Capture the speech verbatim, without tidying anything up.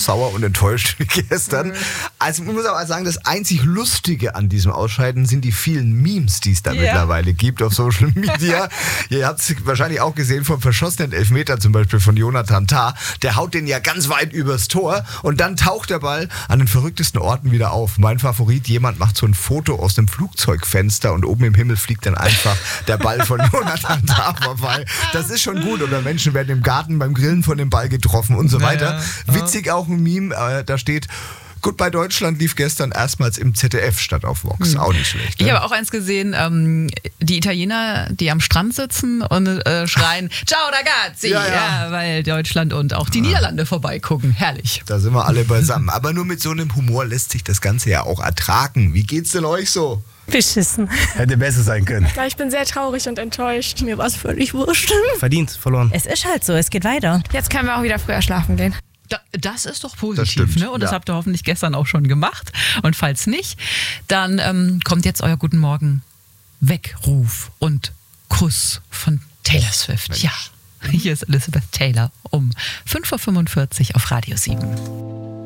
sauer und enttäuscht wie gestern. Also ich muss aber sagen, das einzig Lustige an diesem Ausscheiden sind die vielen Memes, die es da Ja. mittlerweile gibt auf Social Media. Ihr habt es wahrscheinlich auch gesehen vom verschossenen Elfmeter zum Beispiel von Jonathan Tah. Der haut den ja ganz weit übers Tor und dann taucht der Ball an den verrücktesten Orten wieder auf. Mein Favorit, jemand macht so ein Foto aus einem Flugzeugfenster und oben im Himmel fliegt dann einfach der Ball von Jonathan Tah vorbei. Das ist schon gut. Oder Menschen werden im Garten beim Grillen von dem Ball getroffen und so weiter. Ja. Witzig auch ein Meme, äh, da steht: Goodbye Deutschland lief gestern erstmals im Z D F statt auf Vox. Auch nicht schlecht. Ich Ne? habe auch eins gesehen, ähm, die Italiener, die am Strand sitzen und äh, schreien, ciao ragazzi, Ja, ja. ja, weil Deutschland und auch die Niederlande vorbeigucken. Herrlich. Da sind wir alle beisammen. Aber nur mit so einem Humor lässt sich das Ganze ja auch ertragen. Wie geht's denn euch so? Beschissen. Hätte besser sein können. Ja, ich bin sehr traurig und enttäuscht. Mir war es völlig wurscht. Verdient, verloren. Es ist halt so, es geht weiter. Jetzt können wir auch wieder früher schlafen gehen. Da, das ist doch Das positiv, stimmt, ne? Und das ja. habt ihr hoffentlich gestern auch schon gemacht. Und falls nicht, dann ähm, kommt jetzt euer Guten Morgen Weckruf und Kuss von Taylor Swift. Mensch. Ja, hier ist Elizabeth Taylor um fünf Uhr fünfundvierzig auf Radio sieben.